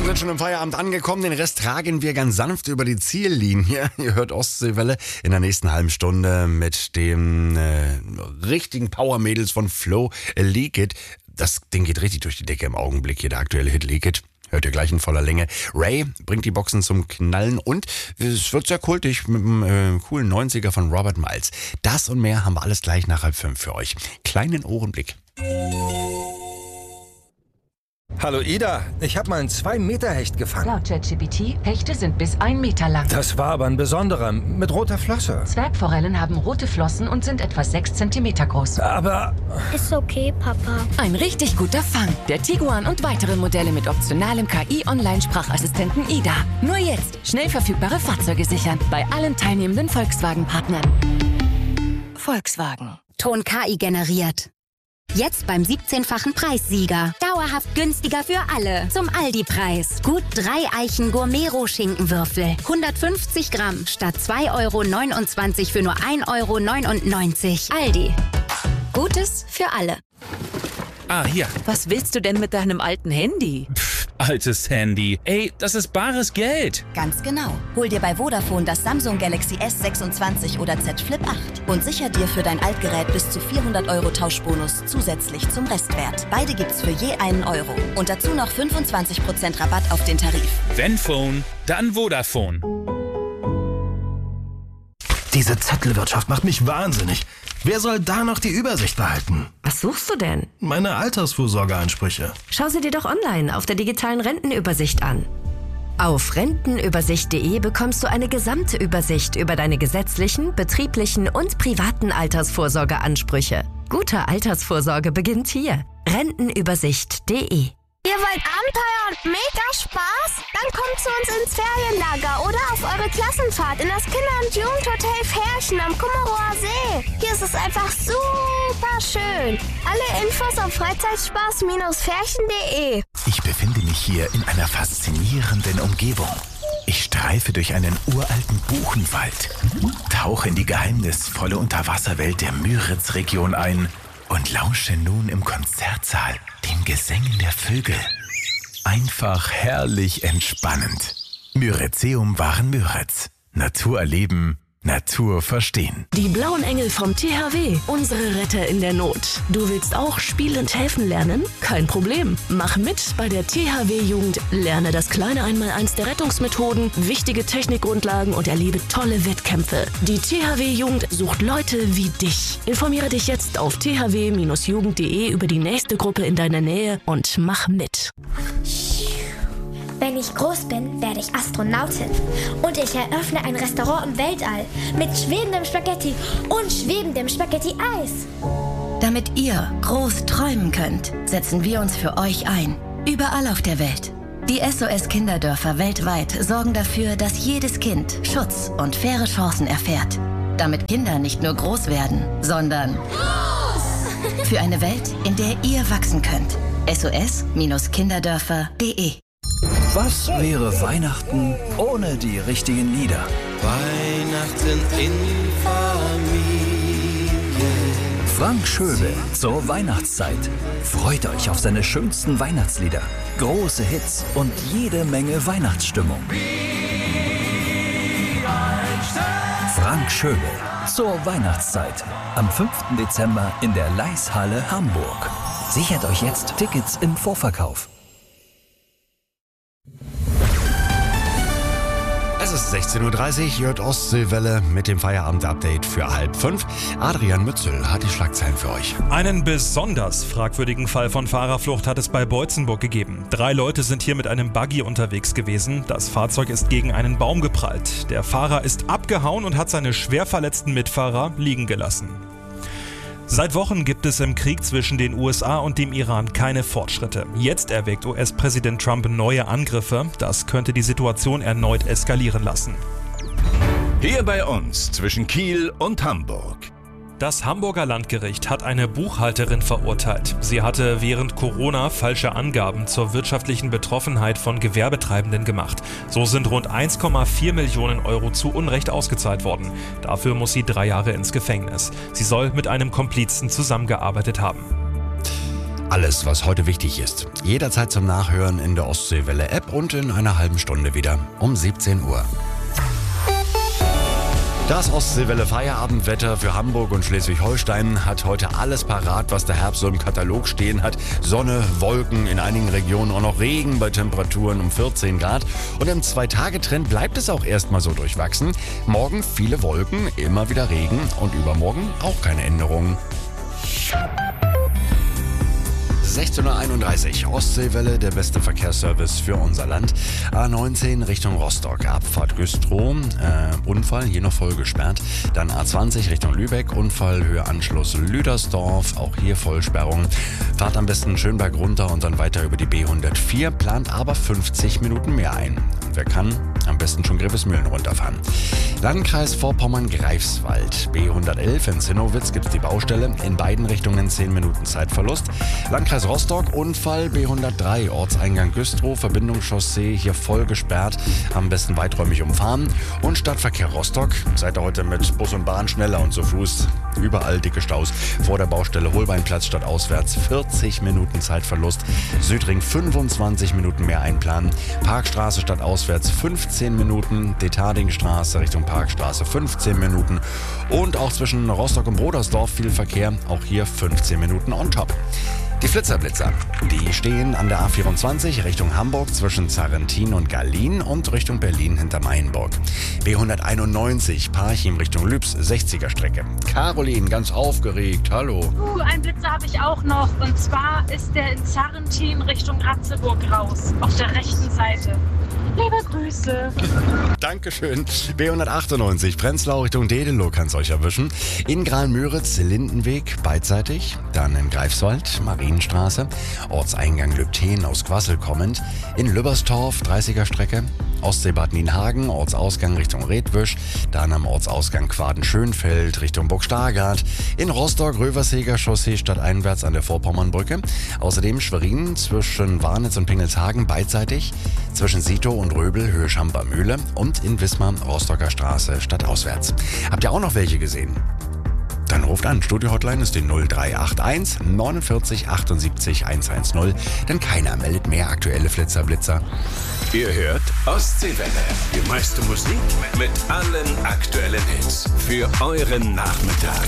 meisten sind schon im Feierabend angekommen. Den Rest tragen wir ganz sanft über die Ziellinie. Ihr hört Ostseewelle in der nächsten halben Stunde mit dem richtigen Power-Mädels von Flo, Leak It. Das Ding geht richtig durch die Decke im Augenblick. Hier der aktuelle Hit Leak It. Hört ihr gleich in voller Länge. Ray bringt die Boxen zum Knallen und es wird sehr kultig mit einem coolen 90er von Robert Miles. Das und mehr haben wir alles gleich nach 4:30 für euch. Kleinen Ohrenblick. Hallo Ida, ich habe mal einen 2-Meter-Hecht gefangen. Laut ChatGPT, Hechte sind bis 1 Meter lang. Das war aber ein besonderer, mit roter Flosse. Zwergforellen haben rote Flossen und sind etwa 6 Zentimeter groß. Aber... Ist okay, Papa. Ein richtig guter Fang. Der Tiguan und weitere Modelle mit optionalem KI-Online-Sprachassistenten Ida. Nur jetzt schnell verfügbare Fahrzeuge sichern. Bei allen teilnehmenden Volkswagen-Partnern. Volkswagen. Ton KI generiert. Jetzt beim 17-fachen Preissieger. Dauerhaft günstiger für alle. Zum Aldi-Preis. Gut 3 Eichen Gourmet-Roh-Schinkenwürfel. 150 Gramm statt 2,29 € für nur 1,99 €. Aldi. Gutes für alle. Hier. Was willst du denn mit deinem alten Handy? Altes Handy. Ey, das ist bares Geld. Ganz genau. Hol dir bei Vodafone das Samsung Galaxy S26 oder Z Flip 8 und sicher dir für dein Altgerät bis zu 400 € Tauschbonus zusätzlich zum Restwert. Beide gibt's für je €1 und dazu noch 25% Rabatt auf den Tarif. Wenn Phone, dann Vodafone. Diese Zettelwirtschaft macht mich wahnsinnig. Wer soll da noch die Übersicht behalten? Was suchst du denn? Meine Altersvorsorgeansprüche. Schau sie dir doch online auf der digitalen Rentenübersicht an. Auf rentenübersicht.de bekommst du eine gesamte Übersicht über deine gesetzlichen, betrieblichen und privaten Altersvorsorgeansprüche. Gute Altersvorsorge beginnt hier. Rentenübersicht.de. Ihr wollt Abenteuer und mega Spaß? Dann kommt zu uns ins Ferienlager oder auf eure Klassenfahrt in das Kinder- und Jugendhotel Ferchen am Kummerower See. Hier ist es einfach super schön. Alle Infos auf freizeitspaß-ferchen.de. Ich befinde mich hier in einer faszinierenden Umgebung. Ich streife durch einen uralten Buchenwald, tauche in die geheimnisvolle Unterwasserwelt der Müritz-Region ein und lausche nun im Konzertsaal den Gesängen der Vögel. Einfach herrlich entspannend. Müritzeum waren Müritz. Natur erleben, Natur verstehen. Die blauen Engel vom THW, unsere Retter in der Not. Du willst auch spielend helfen lernen? Kein Problem. Mach mit bei der THW-Jugend. Lerne das kleine Einmaleins der Rettungsmethoden, wichtige Technikgrundlagen und erlebe tolle Wettkämpfe. Die THW-Jugend sucht Leute wie dich. Informiere dich jetzt auf thw-jugend.de über die nächste Gruppe in deiner Nähe und mach mit. Wenn ich groß bin, werde ich Astronautin. Und ich eröffne ein Restaurant im Weltall mit schwebendem Spaghetti und schwebendem Spaghetti-Eis. Damit ihr groß träumen könnt, setzen wir uns für euch ein. Überall auf der Welt. Die SOS-Kinderdörfer weltweit sorgen dafür, dass jedes Kind Schutz und faire Chancen erfährt. Damit Kinder nicht nur groß werden, sondern groß! Für eine Welt, in der ihr wachsen könnt. SOS-kinderdörfer.de. Was wäre Weihnachten ohne die richtigen Lieder? Weihnachten in Familie. Frank Schöbel zur Weihnachtszeit. Freut euch auf seine schönsten Weihnachtslieder, große Hits und jede Menge Weihnachtsstimmung. Frank Schöbel zur Weihnachtszeit. Am 5. Dezember in der Leishalle Hamburg. Sichert euch jetzt Tickets im Vorverkauf. Es ist 16:30 Uhr, hört Ostseewelle mit dem Feierabend-Update für 4:30. Adrian Mützel hat die Schlagzeilen für euch. Einen besonders fragwürdigen Fall von Fahrerflucht hat es bei Boitzenburg gegeben. 3 Leute sind hier mit einem Buggy unterwegs gewesen. Das Fahrzeug ist gegen einen Baum geprallt. Der Fahrer ist abgehauen und hat seine schwer verletzten Mitfahrer liegen gelassen. Seit Wochen gibt es im Krieg zwischen den USA und dem Iran keine Fortschritte. Jetzt erwägt US-Präsident Trump neue Angriffe. Das könnte die Situation erneut eskalieren lassen. Hier bei uns zwischen Kiel und Hamburg. Das Hamburger Landgericht hat eine Buchhalterin verurteilt. Sie hatte während Corona falsche Angaben zur wirtschaftlichen Betroffenheit von Gewerbetreibenden gemacht. So sind rund 1,4 Millionen € zu Unrecht ausgezahlt worden. Dafür muss sie 3 Jahre ins Gefängnis. Sie soll mit einem Komplizen zusammengearbeitet haben. Alles, was heute wichtig ist. Jederzeit zum Nachhören in der Ostseewelle-App und in einer halben Stunde wieder um 17 Uhr. Das Ostseewelle Feierabendwetter für Hamburg und Schleswig-Holstein hat heute alles parat, was der Herbst so im Katalog stehen hat. Sonne, Wolken, in einigen Regionen auch noch Regen bei Temperaturen um 14 Grad. Und im 2-Tage-Trend bleibt es auch erstmal so durchwachsen. Morgen viele Wolken, immer wieder Regen und übermorgen auch keine Änderungen. 16:31 Uhr, Ostseewelle, der beste Verkehrsservice für unser Land. A19 Richtung Rostock, Abfahrt Güstrow, Unfall, hier noch voll gesperrt. Dann A20 Richtung Lübeck, Unfall, Höhe Anschluss Lüdersdorf, auch hier Vollsperrung. Fahrt am besten Schönberg runter und dann weiter über die B104, plant aber 50 Minuten mehr ein. Und wer kann, am besten schon Grevesmühlen runterfahren. Landkreis Vorpommern-Greifswald, B111 in Zinnowitz gibt's die Baustelle, in beiden Richtungen 10 Minuten Zeitverlust. Landkreis Rostock, Unfall, B103, Ortseingang Güstrow, Verbindungschaussee, hier voll gesperrt, am besten weiträumig umfahren. Und Stadtverkehr Rostock, seid ihr heute mit Bus und Bahn schneller und zu Fuß, überall dicke Staus. Vor der Baustelle Holbeinplatz statt auswärts, 40 Minuten Zeitverlust. Südring 25 Minuten mehr einplanen. Parkstraße statt auswärts 15 Minuten. Detardingstraße Richtung Parkstraße 15 Minuten. Und auch zwischen Rostock und Brodersdorf viel Verkehr, auch hier 15 Minuten on top. Die Flitzer-Blitzer, die stehen an der A24 Richtung Hamburg zwischen Zarrentin und Gallien und Richtung Berlin hinter Mainburg. B191 Parchim Richtung Lübs, 60er Strecke. Caroline, ganz aufgeregt, hallo. Einen Blitzer habe ich auch noch, und zwar ist der in Zarrentin Richtung Ratzeburg raus, auf der rechten Seite. Liebe Grüße. Dankeschön. B198 Prenzlau Richtung Dedelow kann's euch erwischen. In Graal-Müritz, Lindenweg beidseitig. Dann in Greifswald, Marienstraße. Ortseingang Lübten aus Quassel kommend. In Lübberstorf, 30er Strecke. Ostseebad Nienhagen, Ortsausgang Richtung Redwisch. Dann am Ortsausgang Quaden-Schönfeld Richtung Burg Stargard. In Rostock, Röversheger Chaussee stadteinwärts an der Vorpommernbrücke. Außerdem Schwerin zwischen Warnitz und Pingelshagen beidseitig. Zwischen Sito und Röbel, Höhe Schamper-Mühle. Und in Wismar, Rostocker Straße stadtauswärts. Habt ihr auch noch welche gesehen? Dann ruft an. Studio-Hotline ist die 0381 49 78 110. Denn keiner meldet mehr aktuelle Flitzer-Blitzer. Ihr hört Ostseewelle. Die meiste Musik mit allen aktuellen Hits. Für euren Nachmittag.